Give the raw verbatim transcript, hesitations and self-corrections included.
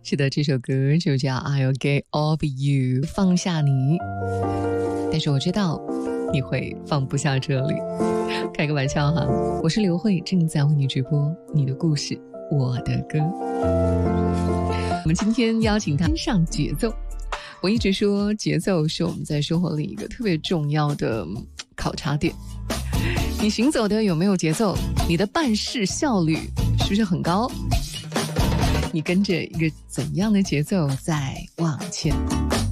是的，这首歌就叫 I'll Get Off You， 放下你。但是我知道你会放不下这里。开个玩笑哈，我是刘慧，正在为你直播你的故事，我的歌。我们今天邀请他上节奏。我一直说节奏是我们在生活里一个特别重要的考察点。你行走的有没有节奏？你的办事效率是不是很高？你跟着一个怎样的节奏在往前？